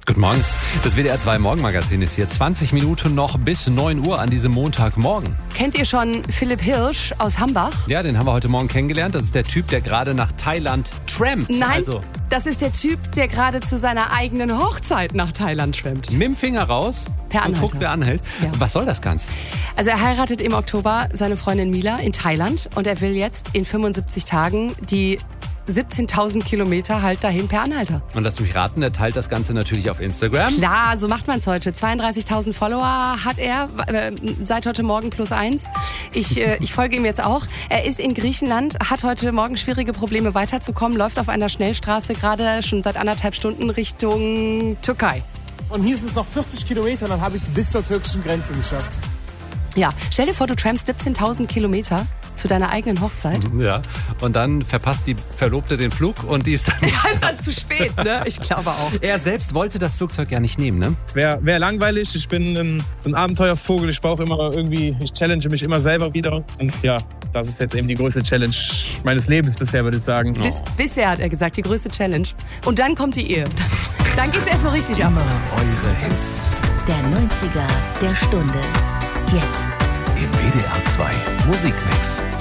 Guten Morgen. Das WDR 2 Morgenmagazin ist hier. 20 Minuten noch bis 9 Uhr an diesem Montagmorgen. Kennt ihr schon Philipp Hirsch aus Hambach? Ja, den haben wir heute Morgen kennengelernt. Das ist der Typ, der gerade nach Thailand trampt. Nein, das ist der Typ, der gerade zu seiner eigenen Hochzeit nach Thailand trampt. Mit dem Finger raus Per und Anhalter. guckt, wer anhält. Ja. Was soll das Ganze? Also er heiratet im Oktober seine Freundin Mila in Thailand und er will jetzt in 75 Tagen die 17.000 Kilometer halt dahin per Anhalter. Und lass mich raten, der teilt das Ganze natürlich auf Instagram. Klar, so macht man es heute. 32.000 Follower hat er, seit heute Morgen +1. Ich folge ihm jetzt auch. Er ist in Griechenland, hat heute Morgen schwierige Probleme weiterzukommen, läuft auf einer Schnellstraße gerade schon seit 1,5 Stunden Richtung Türkei. Und hier sind es noch 40 Kilometer, dann habe ich es bis zur türkischen Grenze geschafft. Ja, stell dir vor, du trampst 17.000 Kilometer zu deiner eigenen Hochzeit. Ja, und dann verpasst die Verlobte den Flug und die ist dann nicht. Ja, ist dann zu spät, ne? Ich glaube auch. Er selbst wollte das Flugzeug ja nicht nehmen, ne? Wäre langweilig, ich bin so ein Abenteuervogel, ich brauche immer irgendwie, ich challenge mich immer selber wieder. Und ja, das ist jetzt eben die größte Challenge meines Lebens bisher, würde ich sagen. Bisher hat er gesagt, die größte Challenge. Und dann kommt die Ehe. Dann geht's erst so richtig ab. Eure Hits Der 90er der Stunde. Jetzt. im WDR 2 Musikmix.